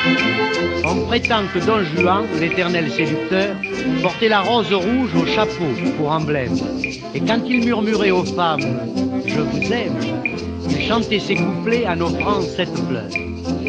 On prétend que Don Juan, l'éternel séducteur, portait la rose rouge au chapeau pour emblème. Et quand il murmurait aux femmes « Je vous aime », il chantait ses couplets en offrant 7 fleurs.